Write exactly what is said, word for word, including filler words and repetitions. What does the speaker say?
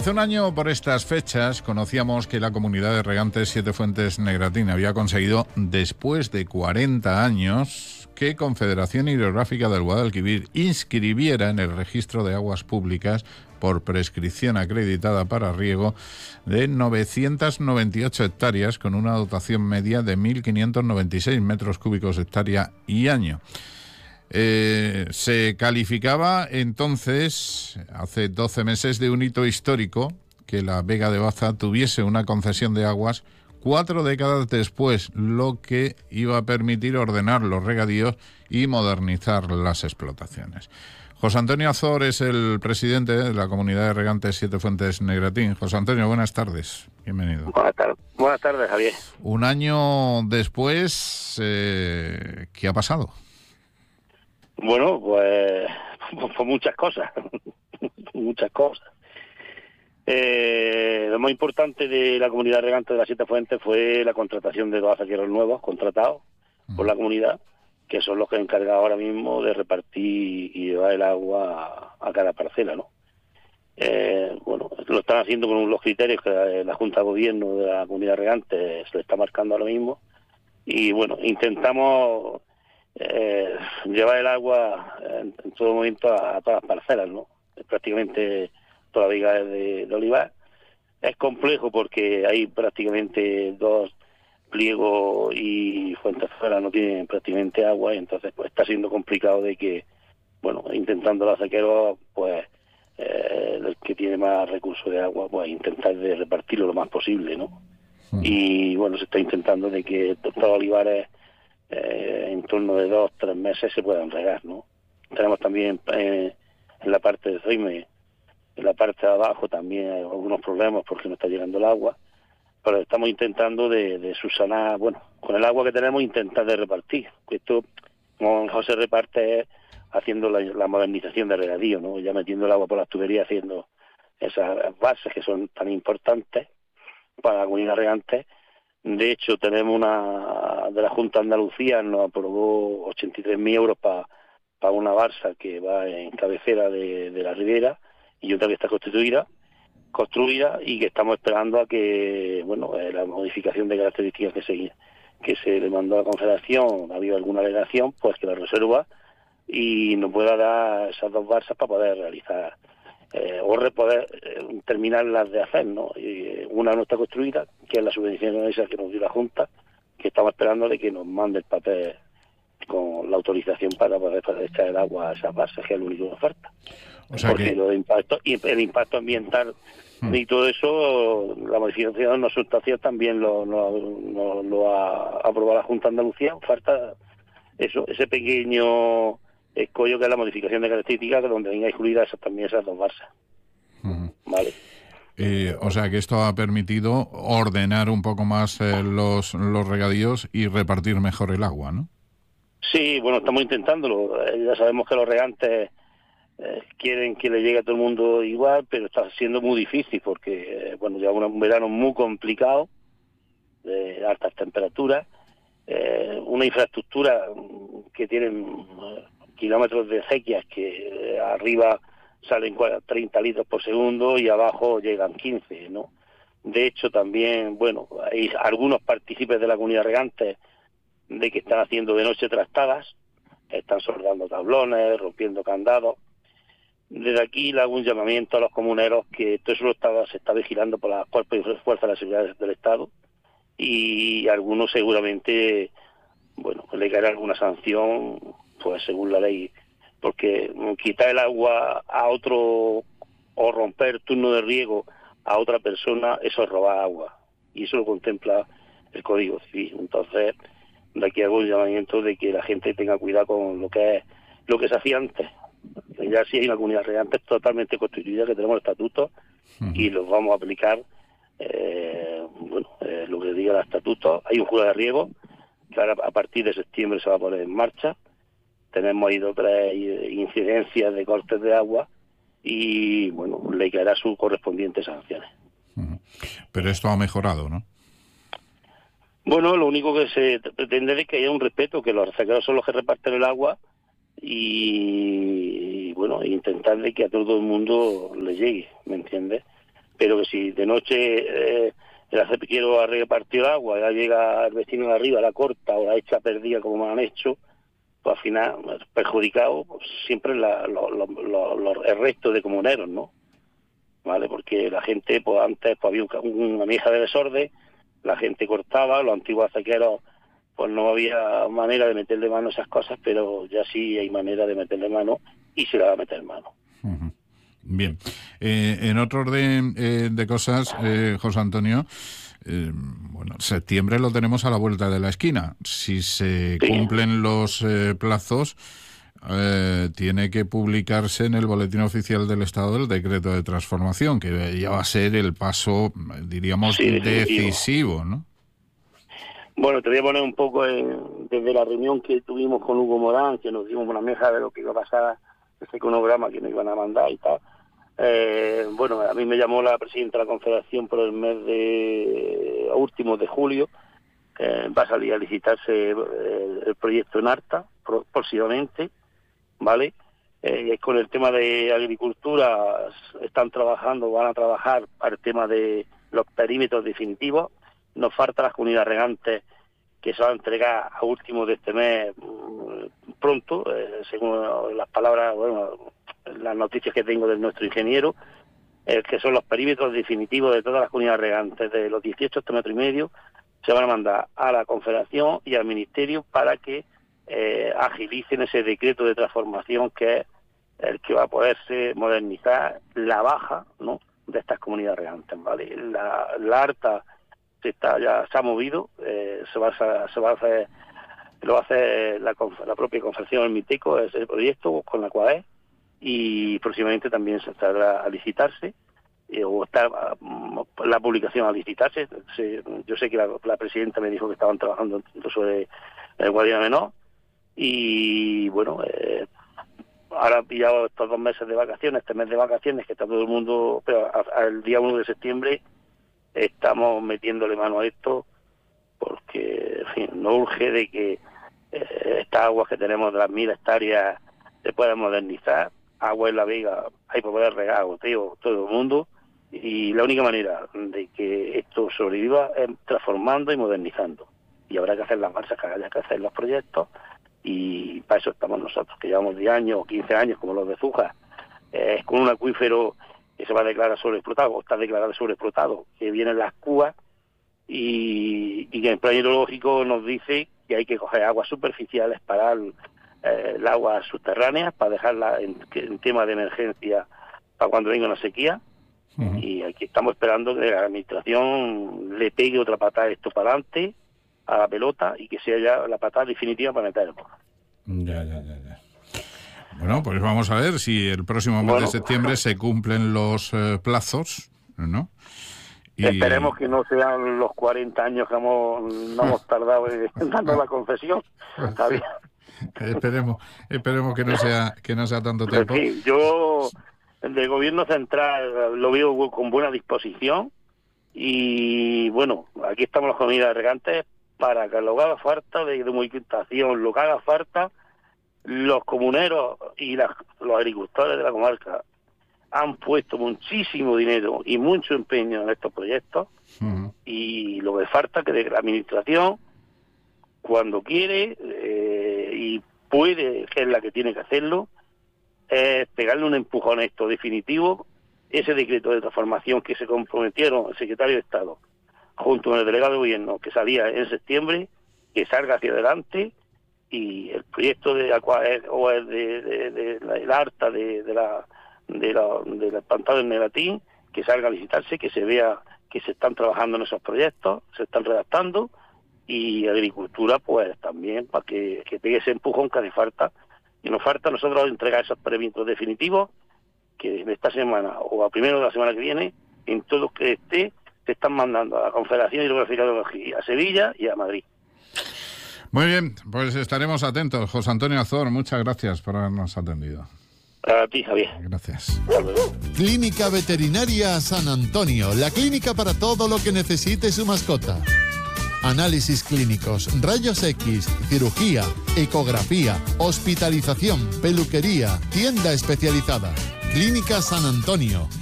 Hace un año, por estas fechas, conocíamos que la comunidad de regantes Siete Fuentes Negratín había conseguido, después de cuarenta años, que Confederación Hidrográfica del Guadalquivir inscribiera en el registro de aguas públicas por prescripción acreditada para riego de novecientas noventa y ocho hectáreas con una dotación media de mil quinientos noventa y seis metros cúbicos hectárea y año. Eh, se calificaba entonces, hace doce meses, de un hito histórico que la Vega de Baza tuviese una concesión de aguas cuatro décadas después, lo que iba a permitir ordenar los regadíos y modernizar las explotaciones. José Antonio Azor es el presidente de la comunidad de regantes Siete Fuentes Negratín. José Antonio, buenas tardes. Bienvenido. Buenas tardes, buenas tardes, Javier. Un año después, eh, ¿qué ha pasado? Bueno, pues, pues muchas cosas, muchas cosas. Eh, lo más importante de la comunidad regante de las Siete Fuentes fue la contratación de dos azaqueros nuevos contratados uh-huh. por la comunidad, que son los que encargan ahora mismo de repartir y llevar el agua a, a cada parcela, ¿no? Eh, bueno, lo están haciendo con los criterios que la Junta de Gobierno de la comunidad regante se le está marcando ahora mismo, y bueno, intentamos Eh, llevar el agua en, en todo momento a, a todas las parcelas, ¿no? Prácticamente toda la viga es de, de olivar. Es complejo porque hay prácticamente dos pliegos y fuentes fuera no tienen prácticamente agua, y entonces pues está siendo complicado de que, bueno, intentando los azaqueros, pues eh, el que tiene más recursos de agua, pues intentar de repartirlo lo más posible, ¿no? Sí. Y bueno, se está intentando de que todos los olivares Eh, en torno de dos, tres meses se puedan regar, ¿no? Tenemos también eh, en la parte de Cime, en la parte de abajo también hay algunos problemas porque no está llegando el agua, pero estamos intentando de, de subsanar, bueno, con el agua que tenemos intentar de repartir. Esto, como mejor se reparte, es haciendo la, la modernización de regadío, ¿no? Ya metiendo el agua por las tuberías, haciendo esas bases que son tan importantes para la comunidad regante. De hecho, tenemos una de la Junta de Andalucía, nos aprobó ochenta y tres mil euros para pa una balsa que va en cabecera de, de la ribera, y otra que está constituida, construida, y que estamos esperando a que, bueno, eh, la modificación de características que se, que se le mandó a la Confederación, ha habido alguna alegación, pues que la resuelva y nos pueda dar esas dos balsas para poder realizar Eh, o poder eh, terminarlas de hacer, ¿no? Y, eh, una no está construida, que es la subvención esa que nos dio la Junta, que estamos esperando de que nos mande el papel con la autorización para poder, poder echar el agua a esas bases, que es lo único que nos falta. O sea Porque que... lo de impacto, y el impacto ambiental hmm. y todo eso, la modificación no sustancial también lo, lo, lo, lo ha aprobado la Junta de Andalucía. Falta eso, ese pequeño escollo que es la modificación de características, donde venga incluidas esas, también esas dos balsas. Uh-huh. Vale. Eh, o sea que esto ha permitido ordenar un poco más eh, los, los regadíos y repartir mejor el agua, ¿no? Sí, bueno, estamos intentándolo. Eh, ya sabemos que los regantes eh, quieren que le llegue a todo el mundo igual, pero está siendo muy difícil porque, eh, bueno, lleva un verano muy complicado, de altas temperaturas, eh, una infraestructura que tienen eh, kilómetros de acequias que eh, arriba salen treinta litros por segundo y abajo llegan quince, ¿no? De hecho, también, bueno, hay algunos partícipes de la comunidad regante de que están haciendo de noche trastadas, están soldando tablones, rompiendo candados. Desde aquí le hago un llamamiento a los comuneros que todo eso lo está, se está vigilando por las cuerpos y fuerzas de la seguridad del Estado, y algunos seguramente, bueno, le caerá alguna sanción, pues según la ley, porque quitar el agua a otro o romper turno de riego a otra persona, eso es robar agua, y eso lo contempla el Código Civil. Entonces, de aquí hago un llamamiento de que la gente tenga cuidado con lo que es lo que se hacía antes. Ya sí hay una comunidad regante totalmente constituida, que tenemos estatutos uh-huh. y los vamos a aplicar, eh, bueno, eh, lo que diga el estatuto. Hay un jurado de riego que ahora a partir de septiembre se va a poner en marcha. Tenemos ahí otras incidencias de cortes de agua y, bueno, le caerá sus correspondientes sanciones. Uh-huh. Pero esto ha mejorado, ¿no? Bueno, lo único que se pretende es que haya un respeto, que los azaqueros son los que reparten el agua y, y bueno, intentar de que a todo el mundo le llegue, ¿me entiendes? pero que si de noche eh, el acepiquero ha repartido agua, ya llega el vecino de arriba, la corta o la echa perdida como me han hecho, pues al final perjudicado pues, siempre la, lo, lo, lo, lo, el resto de comuneros, ¿no? Vale, porque la gente, pues antes pues, había un, una mieja de desorden, la gente cortaba, los antiguos acequeros, pues no había manera de meterle mano a esas cosas, pero ya sí hay manera de meterle mano y se le va a meter mano. Uh-huh. Bien, eh, en otro orden eh, de cosas, eh, José Antonio, eh, bueno, septiembre lo tenemos a la vuelta de la esquina. Si se sí. cumplen los eh, plazos, eh, tiene que publicarse en el Boletín Oficial del Estado el decreto de transformación, que ya va a ser el paso, diríamos, sí, decisivo, ¿no? Bueno, te voy a poner un poco en, desde la reunión que tuvimos con Hugo Morán, que nos dimos una meja de lo que iba a pasar, ese cronograma que nos iban a mandar y tal. Eh, bueno, a mí me llamó la presidenta de la Confederación por el mes de a últimos de julio, que va a salir a licitarse el, el proyecto en Arta, próximamente, ¿vale? Eh, con el tema de agricultura están trabajando, van a trabajar para el tema de los perímetros definitivos. Nos falta las comunidades regantes que se van a entregar a último de este mes pronto, eh, según las palabras, bueno, las noticias que tengo de nuestro ingeniero, eh, que son los perímetros definitivos de todas las comunidades regantes, de los dieciocho hectómetros y medio, se van a mandar a la Confederación y al Ministerio para que eh, agilicen ese decreto de transformación que es el que va a poderse modernizar la baja, ¿no?, de estas comunidades regantes, ¿vale? La, la Arta se está ya se ha movido, eh, se va a se va a hacer lo va a hacer la, la propia Confederación del Miteco, ese proyecto con la CUAE, y próximamente también se estará a licitarse, eh, o está la publicación a licitarse. Se, yo sé que la, la presidenta me dijo que estaban trabajando sobre el Guadiana Menor, y bueno, eh, ahora han pillado estos dos meses de vacaciones, este mes de vacaciones, que está todo el mundo, pero al día uno de septiembre estamos metiéndole mano a esto, porque, en fin, no urge de que eh, estas aguas que tenemos de las mil hectáreas se puedan modernizar. Agua en la Vega hay para poder regar a goteo todo el mundo, y la única manera de que esto sobreviva es transformando y modernizando, y habrá que hacer las marchas que haya que hacer los proyectos, y para eso estamos nosotros, que llevamos diez años o quince años como los de Zújar, eh, con un acuífero que se va a declarar sobreexplotado, o está declarado sobreexplotado, que vienen las cúas, y, y que el plan hidrológico nos dice que hay que coger aguas superficiales para el, eh, el agua subterráneas, para dejarla en, en tema de emergencia para cuando venga una sequía. Uh-huh. Y aquí estamos esperando que la administración le pegue otra patada esto para adelante a la pelota, y que sea ya la patada definitiva para meterlo. Ya, ya, ya, ya. Bueno, pues vamos a ver si el próximo mes bueno, de septiembre se cumplen los eh, plazos, ¿no? Y... esperemos que no sean los cuarenta años que hemos, no hemos tardado en dando la concesión. Está bien. esperemos, esperemos que no sea que no sea tanto tiempo. Sí, yo del gobierno central lo veo con buena disposición, y bueno, aquí estamos los comunidades regantes para que lo que haga falta de documentación, lo que haga falta. Los comuneros y las, los agricultores de la comarca han puesto muchísimo dinero y mucho empeño en estos proyectos, uh-huh. y lo que falta es que la administración, cuando quiere eh, y puede, que es la que tiene que hacerlo, es pegarle un empujón a esto definitivo, ese decreto de transformación que se comprometieron el secretario de Estado junto con el delegado de gobierno, que salía en septiembre, que salga hacia adelante, y el proyecto de Acuaer o el de, de, de, de la Arta de, de la de la del pantano del Negatín, que salga a licitarse, que se vea que se están trabajando en esos proyectos, se están redactando, y agricultura pues también para que, que pegue ese empujón que hace falta, y nos falta a nosotros entregar esos perímetros definitivos, que esta semana o a primero de la semana que viene, en todo lo que esté, se están mandando a la Confederación Hidrográfica de Geología, a Sevilla y a Madrid. Muy bien, pues estaremos atentos. José Antonio Azor, muchas gracias por habernos atendido. A ti, Javier. Gracias. Clínica Veterinaria San Antonio, la clínica para todo lo que necesite su mascota. Análisis clínicos, rayos X, cirugía, ecografía, hospitalización, peluquería, tienda especializada. Clínica San Antonio,